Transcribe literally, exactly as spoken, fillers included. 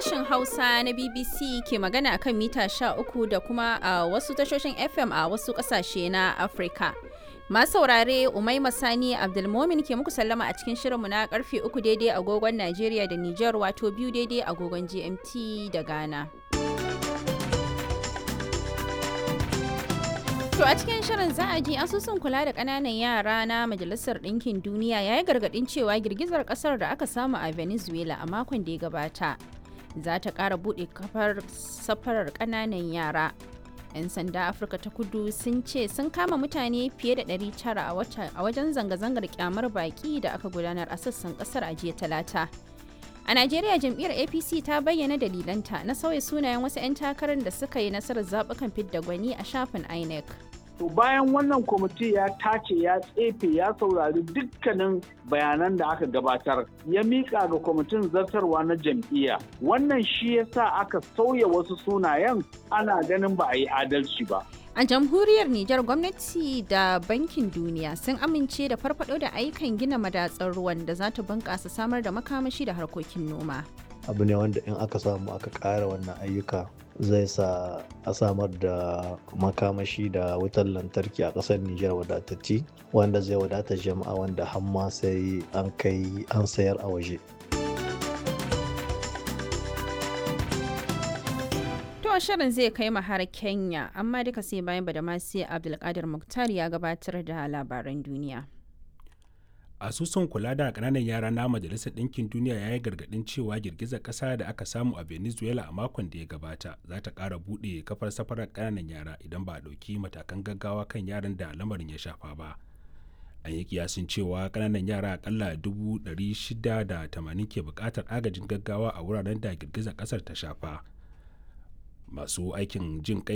Sashen Hausa na B B C ke magana kan mita sha uku da kuma a wasu tashoshin F M a wasu ƙasashe na Afirka. Masu saurare Umaima Sani Abdulmomin ke muku sallama a cikin shirinmu na karfe uku daidai agogon Najeriya da Nijar wato biyu daidai agogon G M T da Ghana. To a cikin shirin za a ji asusun kula da ƙananan yara na Majalisar Ɗinkin Duniya ya yi gargaɗin cewa girgizar ƙasar da aka samu a Venezuela a makon da ya gabata za ta ƙara buɗe kafar safarar ƙananan yara. 'Yan sanda Afirka ta Kudu sun ce sun kama mutane fiye da ɗari tara a wajen zanga-zangar kyamar baƙi da aka gudanar a sassan ƙasar a jiya Talata. A Najeriya jam'iyyar A P C ta bayyana dalilanta na sauya sunayen wasu 'yan takarar da suka yi nasarar zaɓukan fidda gwani a shafin I N E C. To bayan wannan kwamiti ya tace ya tsefe ya saurari dukkanin bayanan da aka gabatar ya miƙa ga kwamitin zartarwa na jam'iyya. Wannan shi yasa aka sauya wasu sunayen ana ganin ba a yi adalci ba. A jamhuriyar Nijar gwamnati da Bankin Duniya sun amince da farfado da ayyukan gina madatsar ruwan da za ta bunƙasa samar da makamashi da harkokin noma. Abu ne wanda in aka samu aka ƙara wannan ayyuka zai sa a samar da makamashi da wutar lantarki a ƙasar Nijar wadatacce wanda zai wadata jama'a wanda hamma sai an kai an sayar a waje. To shirin zai kai mu har Kenya amma duka sai bayan Badamasi Abdulkadir Muktar ya gabatar da labaran duniya. Asusun kula da ƙananan yara na Majalisar Ɗinkin Duniya ya yi gargaɗin cewa girgizar ƙasa da aka samu a Venezuela a makon da ya gabata za ta ƙara buɗe kafar safarar ƙananan yara idan ba a ɗauki matakan gaggawa kan yaran da lamarin ya shafa ba. An yi kiyasin cewa ƙananan yara aƙalla dubu ɗari shida da tamanin ke buƙatar agajin gaggawa a wuraren da girgizar ƙasar ta shafa. Masu aikin jin ƙai